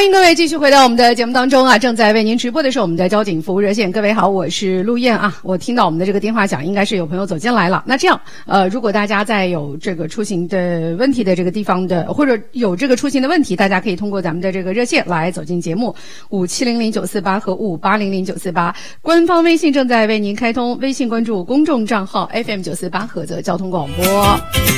欢迎各位继续回到我们的节目当中啊！正在为您直播的是我们的交警服务热线。各位好，我是陆燕啊。我听到我们的这个电话响，应该是有朋友走进来了。那这样，如果大家在有这个出行的问题的这个地方的，或者有这个出行的问题，大家可以通过咱们的这个热线来走进节目，57000948和58000948。官方微信正在为您开通，微信关注公众账号 FM948菏泽交通广播。